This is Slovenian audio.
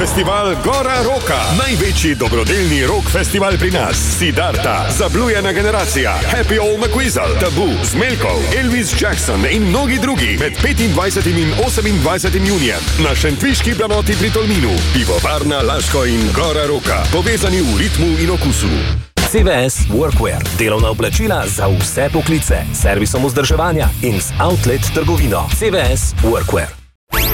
Festival Gora Roka. Največji dobrodelni rock festival pri nas. Siddharta, Zablujena generacija, Happy Old McWeasel, Tabu, Smelkov, Elvis Jackson in mnogi drugi med 25. in 28. junijem na Šentviški planoti pri Tolminu. Pivovarna Laško in Gora Roka. Povezani v ritmu in okusu. CVS Workwear. Delovna oblačila za vse poklice. Servisom vzdrževanja in z outlet trgovino. CVS Workwear.